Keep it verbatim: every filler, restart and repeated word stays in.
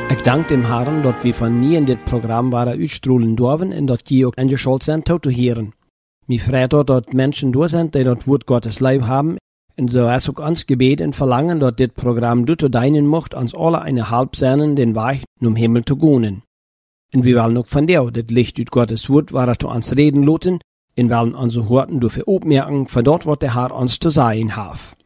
Ik dank dem Herrn dat we van nie in dit programma waren uitstroolen durven en dat die ook ingeschalt zijn toe te heren. Mij vreet dat dat mensen door zijn die dat woord Gottes lief hebben en zo is ook ons gebed en verlangen dat dit programma du te deinen mocht ons alle eine halb zijn den Weg zum Himmel te gonen. En we willen ook van jou, dit licht uit Gottes woord waar het ons reden laten en willen onze horten dafür opmerken van dat wat der Herr ons te sagen heeft.